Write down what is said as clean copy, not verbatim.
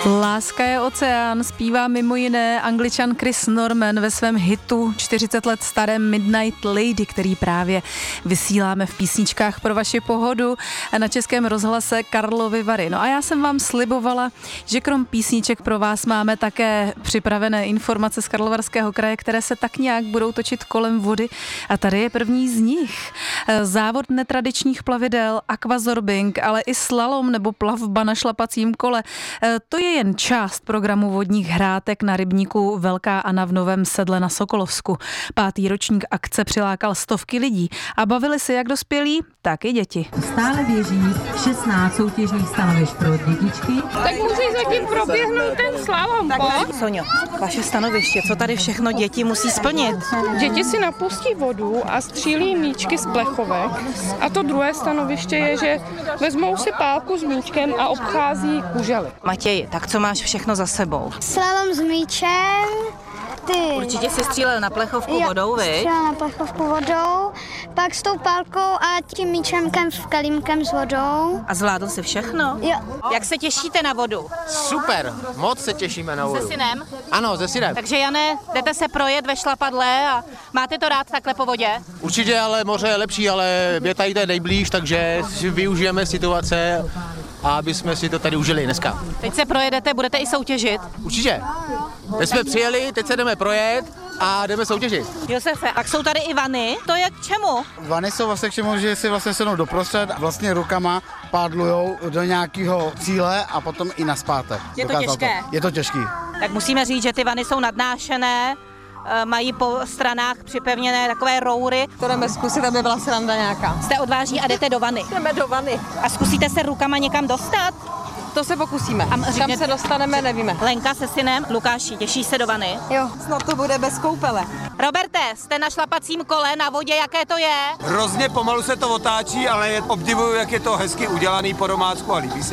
Láska je oceán, zpívá mimo jiné Angličan Chris Norman ve svém hitu 40 let starém Midnight Lady, který právě vysíláme v písničkách pro vaši pohodu na Českém rozhlase Karlovy Vary. No a já jsem vám slibovala, že krom písniček pro vás máme také připravené informace z Karlovarského kraje, které se tak nějak budou točit kolem vody. A tady je první z nich. Závod netradičních plavidel, aquazorbing, ale i slalom nebo plavba na šlapacím kole. To je jen část programu vodních hrátek na rybníku Velká Anna v Novém Sedle na Sokolovsku. 5. ročník akce přilákal stovky lidí a bavili se jak dospělí, tak i děti. Stále běží 16 soutěžních stanovišť pro dětičky. Tak musí zatím proběhnout ten slalom, Soňo, vaše stanoviště, co tady všechno děti musí splnit? Děti si napustí vodu a střílí míčky z plechovek. A to druhé stanoviště je, že vezmou si pálku s míčkem a obchází kužely. Matěj, tak co máš všechno za sebou? Slalom s míčem, Určitě jsi střílel na plechovku vodou, viď? střela na plechovku vodou, pak s tou pálkou a tím míčemkem v kalímkem s vodou. A zvládl jsi všechno? Jo. Jak se těšíte na vodu? Super, moc se těšíme na vodu. Se synem? Ano, se synem. Takže Jane, jdete se projet ve šlapadle a máte to rád takhle po vodě? Určitě, ale moře je lepší, ale je tady nejblíž, takže si využijeme situace, aby jsme si to tady užili dneska. Teď se projedete, budete i soutěžit. Určitě. Teď jsme přijeli, teď se jdeme projet a jdeme soutěžit. Josefe, tak jsou tady i vany, to je k čemu? Vany jsou vlastně k čemu, že si vlastně sednou doprostřed a vlastně rukama pádlujou do nějakého cíle a potom i naspátek. Je to Dokázal těžké? Je to těžký. Tak musíme říct, že ty vany jsou nadnášené, mají po stranách připevněné takové roury. To jdeme zkusit, aby byla sranda nějaká. Jste odvážní a jdete do vany. Jdeme do vany. A zkusíte se rukama někam dostat? To se pokusíme. A Kam se dostaneme, nevíme. Lenka se synem, Lukáši, těší se do vany? Jo. Snad to bude bez koupele. Roberte, jste na šlapacím kole na vodě, jaké to je? Hrozně pomalu se to otáčí, ale obdivuju, jak je to hezky udělaný po domácku a líbí se.